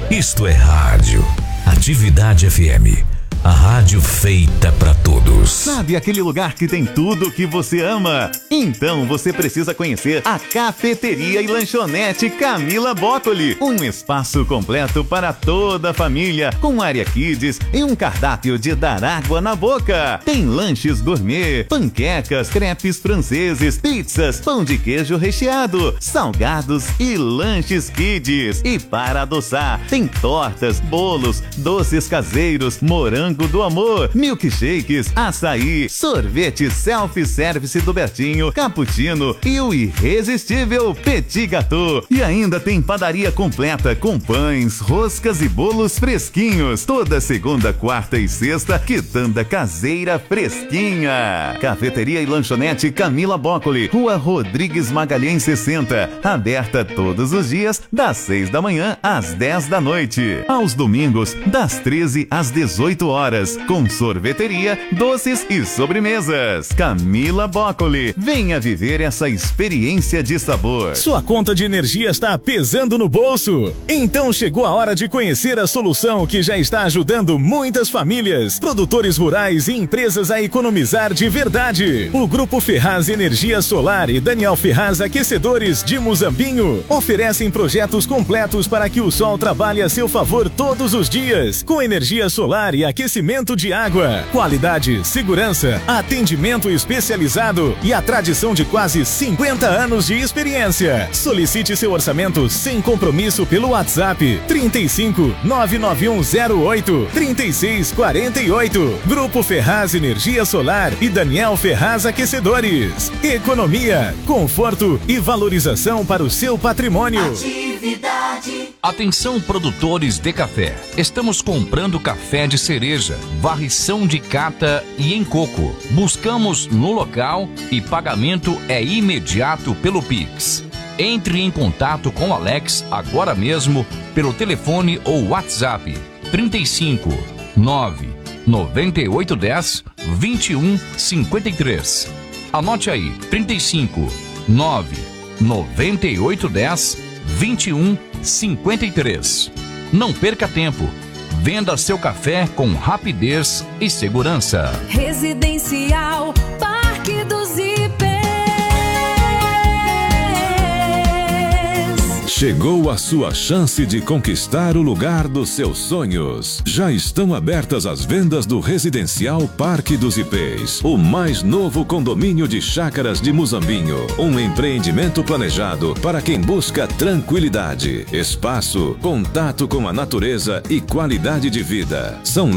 Isto é rádio. Atividade FM. A rádio feita pra todos. Sabe aquele lugar que tem tudo que você ama? Então você precisa conhecer a Cafeteria e Lanchonete Camila Boccoli. Um espaço completo para toda a família, com área kids e um cardápio de dar água na boca. Tem lanches gourmet, panquecas, crepes franceses, pizzas, pão de queijo recheado, salgados e lanches kids. E para adoçar, tem tortas, bolos, doces caseiros, morango do amor, milkshakes, açaí, sorvete self-service do Bertinho, cappuccino e o irresistível Petit Gâteau. E ainda tem padaria completa com pães, roscas e bolos fresquinhos. Toda segunda, quarta e sexta, quitanda caseira fresquinha. Cafeteria e Lanchonete Camila Boccoli, Rua Rodrigues Magalhães 60, aberta todos os dias das 6 da manhã às 10 da noite. Aos domingos, das 13 às 18 horas, com sorveteria, doces e sobremesas. Camila Boccoli, venha viver essa experiência de sabor. Sua conta de energia está pesando no bolso? Então chegou a hora de conhecer a solução que já está ajudando muitas famílias, produtores rurais e empresas a economizar de verdade. O Grupo Ferraz Energia Solar e Daniel Ferraz Aquecedores de Muzambinho oferecem projetos completos para que o sol trabalhe a seu favor todos os dias, com energia solar e aquecimento de água, qualidade, segurança, atendimento especializado e a tradição de quase 50 anos de experiência. Solicite seu orçamento sem compromisso pelo WhatsApp 35 99108 3648. Grupo Ferraz Energia Solar e Daniel Ferraz Aquecedores. Economia, conforto e valorização para o seu patrimônio. Atividade. Atenção, produtores de café. Estamos comprando café de cereja, varrição de cata e em coco. Buscamos no local e pagamento é imediato pelo Pix. Entre em contato com Alex agora mesmo pelo telefone ou WhatsApp 35 9 9810 21 53. Anote aí, 35 9 9810 21 53. Não perca tempo. Venda seu café com rapidez e segurança. Residencial Parque dos Ipês. Chegou a sua chance de conquistar o lugar dos seus sonhos. Já estão abertas as vendas do Residencial Parque dos Ipês, o mais novo condomínio de chácaras de Muzambinho. Um empreendimento planejado para quem busca tranquilidade, espaço, contato com a natureza e qualidade de vida. São